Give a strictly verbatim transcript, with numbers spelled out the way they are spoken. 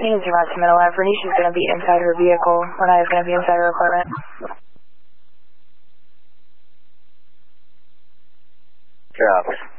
Needs to run to middle left. Renisha's going to be inside her vehicle. Renaya's going to be inside her apartment. Sure, officer.